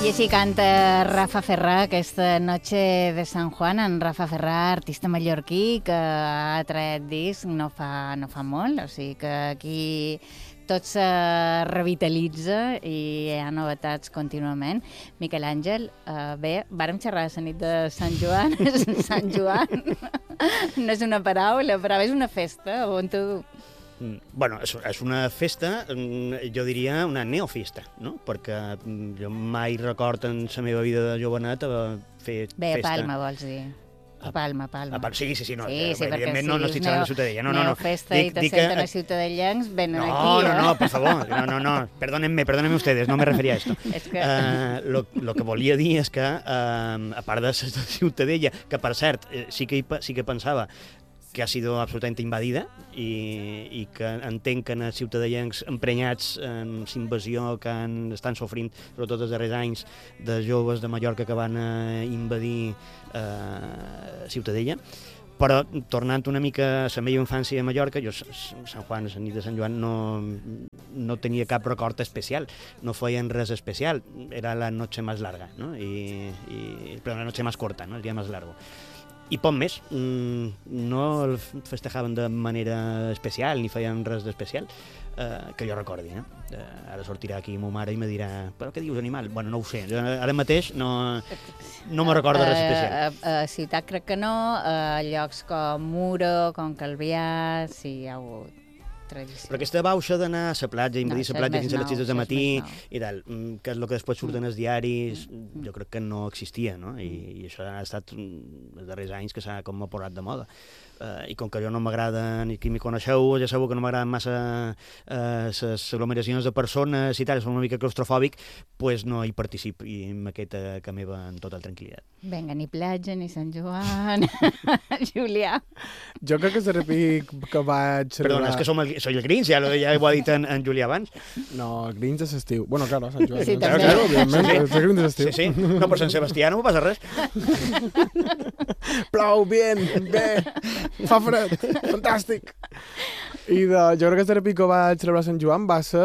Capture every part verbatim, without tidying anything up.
I així canta Rafa Ferrà aquesta Noche de San Juan. En Rafa Ferrà, artista mallorquí que ha tret disc no fa, no fa molt, o sigui que aquí tot se revitalitza i hi ha novetats contínuament. Miquel Àngel, uh, bé, vàrem xerrar la nit de Sant Joan. Sant Joan no és una paraula, però és una festa, on tu... Bueno, és, és una festa, jo diria una neofesta, no? Perquè jo mai record en la meva vida de jovenet fer Bé, festa. a Palma, vols dir. A Palma, a Palma. A Palma. Sí, sí, sí, no, sí, sí, evidentment no, no estic xerrant de Ciutadella. No, no, no. Neofesta i te senten a ciutadellencs, venen no, aquí. No, no, no, por favor. No, no, no. Perdónenme, perdónenme ustedes, no me refería a esto. Es que... uh, lo, lo que volia dir és que, uh, a part de la Ciutadella, que per cert, sí que, sí que pensava que ha sido absolutamente invadida i, i que entenc que els ciutadellencs emprenyats en la invasió que han, estan sofrint, sobretot els darrers anys, de joves de Mallorca que van a invadir eh, Ciutadella. Però, tornant una mica a la meva infància a Mallorca, jo Sant Juan, la nit de Sant Joan, no, no tenia cap record especial, no feien res especial, era la noche más larga, ¿no? I, i, però la noche más corta, ¿no? El día más largo. I poc més, no el festejaven de manera especial, ni feien res d'especial, eh, que jo recordi. Eh? Eh, ara sortirà aquí ma mare i me dirà, però què dius, animal? Bueno, no ho sé, ara mateix no, no me recordo res especial. A, a, a Ciutat crec que no, a llocs com Muro, com Calvià, sí, hi ha hagut tradició. Però aquesta bauxa d'anar a la platja, invadir la platja fins a les sis de matí i tal, que és el que després surten els diaris, jo crec que no existia, no? I, i això ha estat els darrers anys que s'ha com posat de moda. Uh, I com que jo no m'agrada, ni qui m'hi coneixeu, ja sabeu que no m'agraden massa les uh, aglomeracions de persones i tal, som una mica claustrofòbic, doncs no hi participo i m'aquesta que meva en tota la tranquil·litat. Vinga, ni platja, ni Sant Joan... Julià. Jo crec que és el pic que vaig... Perdona, és que som el, soy el Grinch, ja, ja ho ha dit en, en Julià abans. No, el Grinch és estiu. Bueno, claro, Sant Joan. Sí, no? també. Claro, evidentment, sí, sí. el Grinch és estiu. Sí, sí. No, però Sant Sebastià no m'ho passa res. Plou, bien, bé, fa fred, fantàstic. I de, jo crec que el pic que vaig celebrar Sant Joan va ser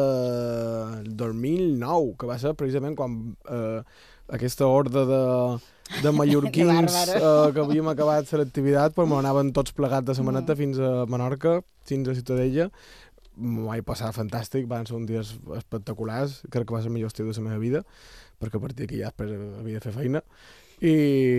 eh, el dos mil nou, que va ser precisament quan eh, aquesta horda de, de mallorquins eh, que havíem acabat l'activitat, però m'anaven tots plegats de setmaneta mm. fins a Menorca, fins a Ciutadella. M'ho vaig passar fantàstic, van ser uns dies espectaculars, crec que va ser el millor estiu de la meva vida, perquè a partir d'aquí ja després havia de fer feina. I,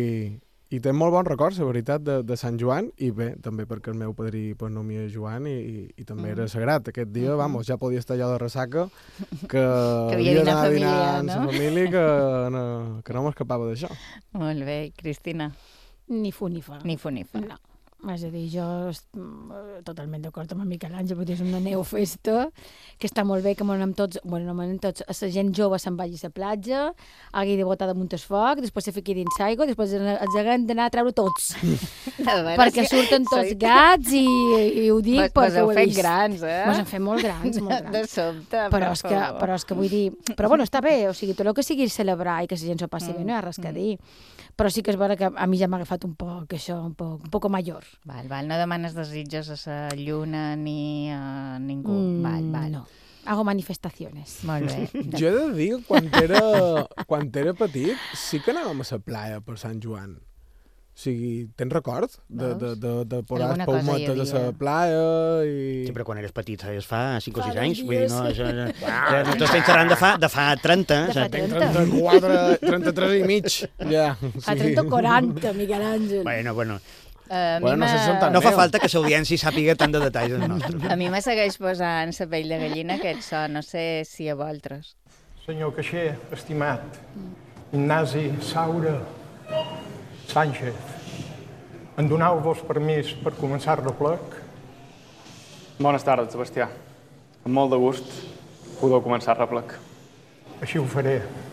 i té molt bons records, la veritat, de, de Sant Joan, i bé, també perquè el meu padrí pues, no m'hi és Joan, i, i, i també mm. era sagrat. Aquest dia, mm-hmm. vamos, ja podia estar allò de ressaca, que, que havia d'anar a dinar amb la família, que no, que no m'escapava d'això. Molt bé, Cristina. Ni fu ni fa. Ni fu ni fa. No. És a dir, jo estic totalment d'acord amb en Miquel Àngel, perquè és una neofesta, que està molt bé que m'anem tots, bueno, no m'anem tots, a la gent jove se'n vagi a la platja, hagi de botar damunt el foc, després se fiqui dins l'aigua, després els haguem d'anar a treure tots. Perquè surten tots gats i, i ho dic Mas, perquè ho he fet vist. grans, eh? Mos hem fet molt grans, molt grans. De sobte, però és, que, però és que vull dir... Però bueno, està bé, o sigui, tot el que sigui celebrar i que la gent s'ho passi mm. bé, no hi ha res que dir. Però sí que és vera que a mi ja m'ha agafat un poc això, un poc, un poc major. Val, val, no demanes desitjos a la lluna ni a ningú. Mm, val, val. No, hago manifestaciones. Molt bé. Jo he de dir que quan era, quan era petit sí que anàvem a la playa per Sant Joan. O sigui, tens record de, de, de, de posar les paumetes a la playa i... Sí, però quan eres petit, es fa cinc o sis anys. Vull dir, no, això, ja, no t'estem xerrant de fa, de fa trenta. De fa trenta. trenta-quatre, trenta-tres i mig, ja. Fa trenta o quaranta, Miquel Àngel. Bueno, bueno. Uh, bueno, no, sé si no fa falta que l'audiència sàpiga tant de detalls del nostre. A mi me segueix posant la pell de gallina aquest so, no sé si a vosaltres. Senyor caixer, estimat, Ignasi Saura Sánchez, em doneu-vos permís per començar el plec? Bones tardes, Sebastià. Amb molt de gust podeu començar el replec. Així ho faré.